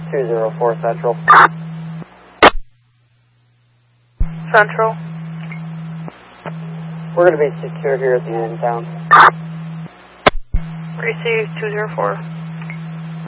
204 Central. Central. We're going to be secure here at the end of town. Receive 204.